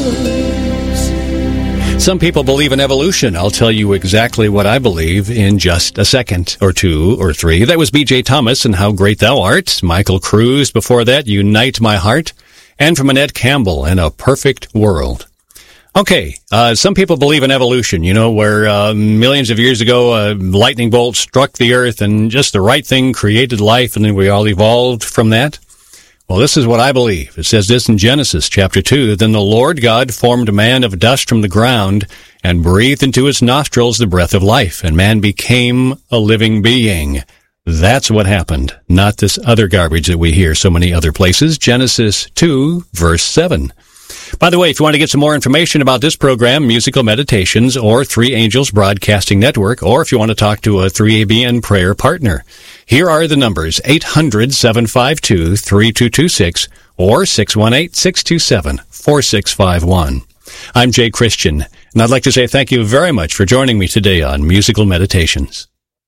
Some people believe in evolution. I'll tell you exactly what I believe in just a second or two or three. That was B.J. Thomas and How Great Thou Art. Michael Cruz before that, Unite My Heart. And from Annette Campbell and A Perfect World. Okay, some people believe in evolution, where millions of years ago a lightning bolt struck the earth and just the right thing created life and then we all evolved from that. Well, this is what I believe. It says this in Genesis chapter 2. Then the Lord God formed man of dust from the ground and breathed into his nostrils the breath of life, and man became a living being. That's what happened, not this other garbage that we hear so many other places. Genesis 2, verse 7. By the way, if you want to get some more information about this program, Musical Meditations, or Three Angels Broadcasting Network, or if you want to talk to a 3ABN prayer partner, here are the numbers: 800-752-3226 or 618-627-4651. I'm Jay Christian, and I'd like to say thank you very much for joining me today on Musical Meditations.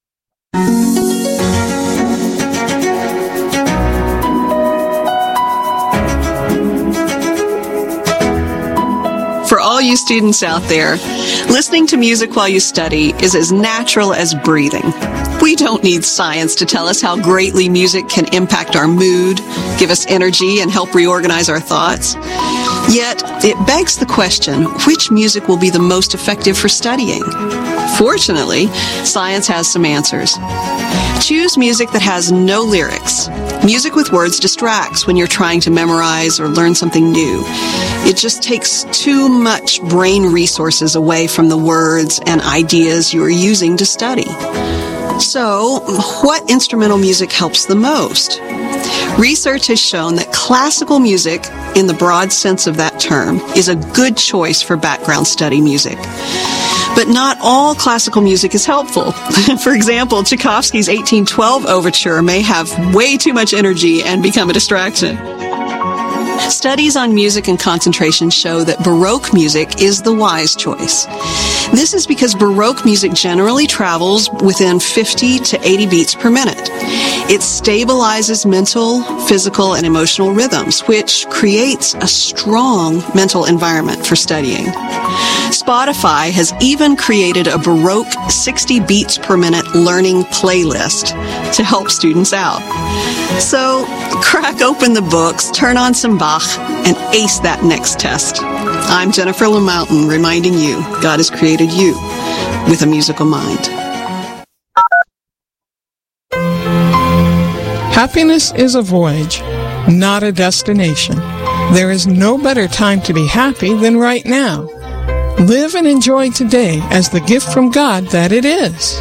For all you students out there, listening to music while you study is as natural as breathing. We don't need science to tell us how greatly music can impact our mood, give us energy, and help reorganize our thoughts. Yet, it begs the question, which music will be the most effective for studying? Fortunately, science has some answers. Choose music that has no lyrics. Music with words distracts when you're trying to memorize or learn something new. It just takes too much brain resources away from the words and ideas you are using to study. So, what instrumental music helps the most? Research has shown that classical music, in the broad sense of that term, is a good choice for background study music. But not all classical music is helpful. For example, Tchaikovsky's 1812 overture may have way too much energy and become a distraction. Studies on music and concentration show that Baroque music is the wise choice. This is because Baroque music generally travels within 50 to 80 beats per minute. It stabilizes mental, physical, and emotional rhythms, which creates a strong mental environment for studying. Spotify has even created a Baroque 60 beats per minute learning playlist to help students out. So, crack open the books, turn on some Bach, and ace that next test. I'm Jennifer LaMountain, reminding you, God has created you with a musical mind. Happiness is a voyage, not a destination. There is no better time to be happy than right now. Live and enjoy today as the gift from God that it is.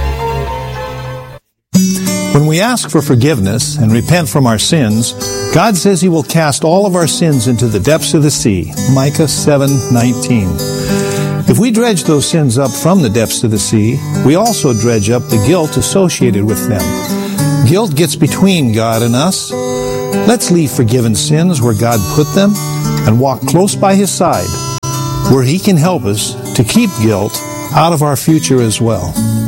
When we ask for forgiveness and repent from our sins, God says He will cast all of our sins into the depths of the sea, Micah 7:19. If we dredge those sins up from the depths of the sea, we also dredge up the guilt associated with them. Guilt gets between God and us. Let's leave forgiven sins where God put them and walk close by His side, where He can help us to keep guilt out of our future as well.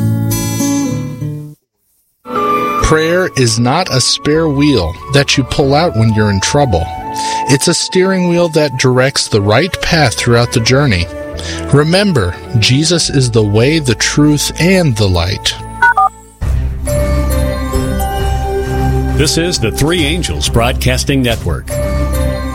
Prayer is not a spare wheel that you pull out when you're in trouble. It's a steering wheel that directs the right path throughout the journey. Remember, Jesus is the way, the truth, and the light. This is the Three Angels Broadcasting Network.